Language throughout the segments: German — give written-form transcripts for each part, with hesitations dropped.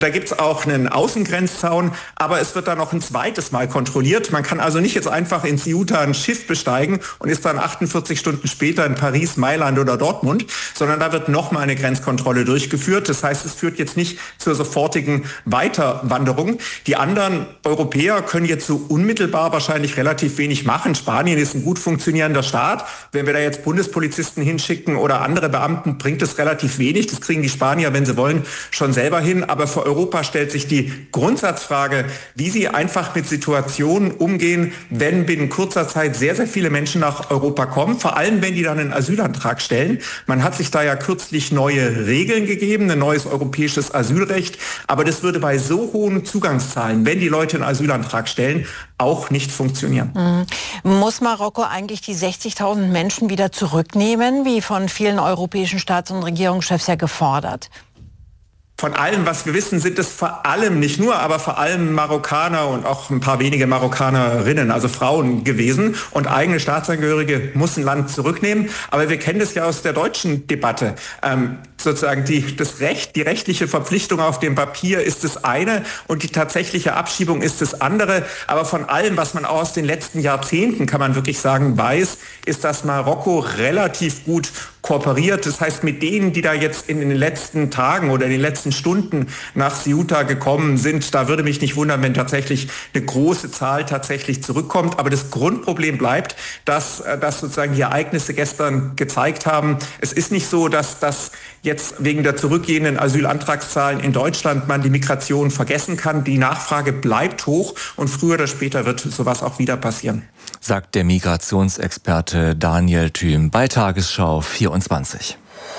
Da gibt es auch einen Außengrenzzaun, aber es wird dann noch ein zweites Mal kontrolliert. Man kann also nicht jetzt einfach in Ceuta ein Schiff besteigen und ist dann 48 Stunden später in Paris, Mailand oder Dortmund, sondern da wird nochmal eine Grenzkontrolle durchgeführt. Das heißt, es führt jetzt nicht zur sofortigen Weiterwanderung. Die anderen Europäer können jetzt so unmittelbar wahrscheinlich relativ wenig machen. Spanien ist ein gut funktionierender Staat. Wenn wir da jetzt Bundespolizisten hinschicken oder andere Beamten, bringt es relativ wenig. Das kriegen die Spanier, wenn sie wollen, schon selber hin. Aber für Europa stellt sich die Grundsatzfrage, wie sie einfach mit Situationen umgehen, wenn binnen kurzer Zeit sehr, sehr viele Menschen nach Europa kommen, vor allem wenn die dann einen Asylantrag stellen. Man hat sich da ja kürzlich neue Regeln gegeben, ein neues europäisches Asylrecht, aber das würde bei so hohen Zugangszahlen, wenn die Leute einen Asylantrag stellen, auch nicht funktionieren. Muss Marokko eigentlich die 60.000 Menschen wieder zurücknehmen, wie von vielen europäischen Staats- und Regierungschefs ja gefordert? Von allem, was wir wissen, sind es vor allem, nicht nur, aber vor allem Marokkaner und auch ein paar wenige Marokkanerinnen, also Frauen gewesen. Und eigene Staatsangehörige muss ein Land zurücknehmen. Aber wir kennen das ja aus der deutschen Debatte. Sozusagen die rechtliche Verpflichtung auf dem Papier ist das eine und die tatsächliche Abschiebung ist das andere. Aber von allem, was man aus den letzten Jahrzehnten, kann man wirklich sagen, weiß, ist, dass Marokko relativ gut kooperiert. Das heißt, mit denen, die da jetzt in den letzten Tagen oder in den letzten Stunden nach Ceuta gekommen sind, da würde mich nicht wundern, wenn tatsächlich eine große Zahl tatsächlich zurückkommt. Aber das Grundproblem bleibt, dass sozusagen die Ereignisse gestern gezeigt haben, es ist nicht so, dass das jetzt wegen der zurückgehenden Asylantragszahlen in Deutschland man die Migration vergessen kann. Die Nachfrage bleibt hoch und früher oder später wird sowas auch wieder passieren. Sagt der Migrationsexperte Daniel Thüm bei Tagesschau 24.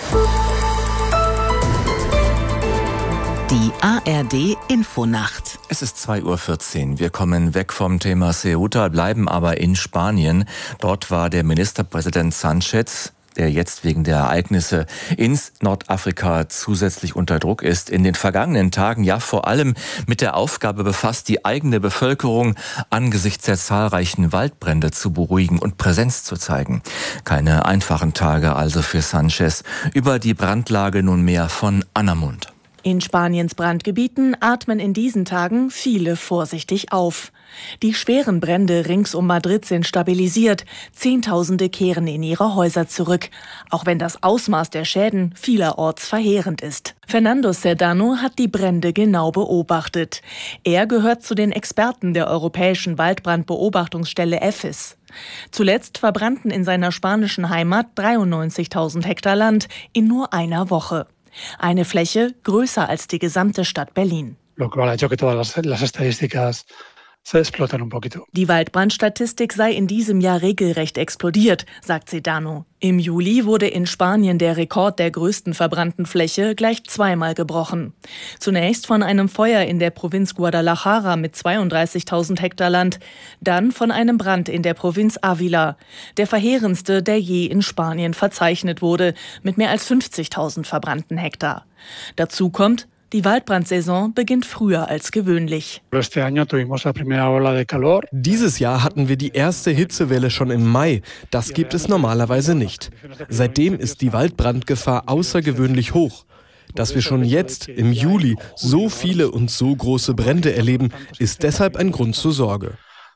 Die ARD Infonacht. Es ist 2:14 Uhr. Wir kommen weg vom Thema Ceuta, bleiben aber in Spanien. Dort war der Ministerpräsident Sánchez, der jetzt wegen der Ereignisse in Nordafrika zusätzlich unter Druck ist, in den vergangenen Tagen ja vor allem mit der Aufgabe befasst, die eigene Bevölkerung angesichts der zahlreichen Waldbrände zu beruhigen und Präsenz zu zeigen. Keine einfachen Tage also für Sánchez. Über die Brandlage nunmehr von Anna Mund. In Spaniens Brandgebieten atmen in diesen Tagen viele vorsichtig auf. Die schweren Brände rings um Madrid sind stabilisiert. Zehntausende kehren in ihre Häuser zurück, auch wenn das Ausmaß der Schäden vielerorts verheerend ist. Fernando Sedano hat die Brände genau beobachtet. Er gehört zu den Experten der Europäischen Waldbrandbeobachtungsstelle EFIS. Zuletzt verbrannten in seiner spanischen Heimat 93.000 Hektar Land in nur einer Woche. Eine Fläche größer als die gesamte Stadt Berlin. Die Waldbrandstatistik sei in diesem Jahr regelrecht explodiert, sagt Sedano. Im Juli wurde in Spanien der Rekord der größten verbrannten Fläche gleich zweimal gebrochen. Zunächst von einem Feuer in der Provinz Guadalajara mit 32.000 Hektar Land, dann von einem Brand in der Provinz Ávila, der verheerendste, der je in Spanien verzeichnet wurde, mit mehr als 50.000 verbrannten Hektar. Dazu kommt, die Waldbrandsaison beginnt früher als gewöhnlich. Dieses Jahr hatten wir die erste Hitzewelle schon im Mai. Das gibt es normalerweise nicht. Seitdem ist die Waldbrandgefahr außergewöhnlich hoch. Dass wir schon jetzt im Juli so viele und so große Brände erleben, ist deshalb ein Grund zur Sorge.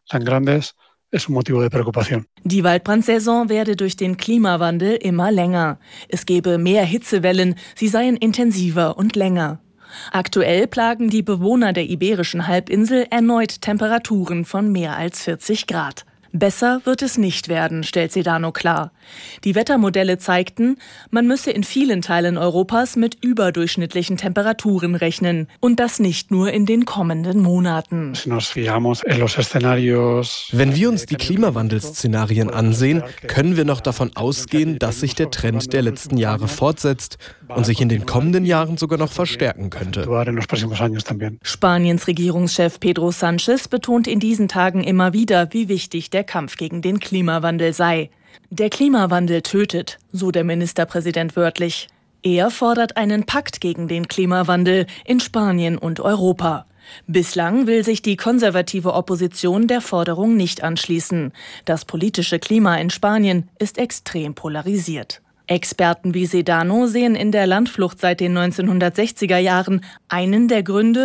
Die Waldbrandsaison werde durch den Klimawandel immer länger. Es gebe mehr Hitzewellen, sie seien intensiver und länger. Aktuell plagen die Bewohner der Iberischen Halbinsel erneut Temperaturen von mehr als 40 Grad. Besser wird es nicht werden, stellt Sedano klar. Die Wettermodelle zeigten, man müsse in vielen Teilen Europas mit überdurchschnittlichen Temperaturen rechnen. Und das nicht nur in den kommenden Monaten. Wenn wir uns die Klimawandelszenarien ansehen, können wir noch davon ausgehen, dass sich der Trend der letzten Jahre fortsetzt und sich in den kommenden Jahren sogar noch verstärken könnte. Spaniens Regierungschef Pedro Sánchez betont in diesen Tagen immer wieder, wie wichtig der Kampf gegen den Klimawandel sei. Der Klimawandel tötet, so der Ministerpräsident wörtlich. Er fordert einen Pakt gegen den Klimawandel in Spanien und Europa. Bislang will sich die konservative Opposition der Forderung nicht anschließen. Das politische Klima in Spanien ist extrem polarisiert. Experten wie Sedano sehen in der Landflucht seit den 1960er Jahren einen der Gründe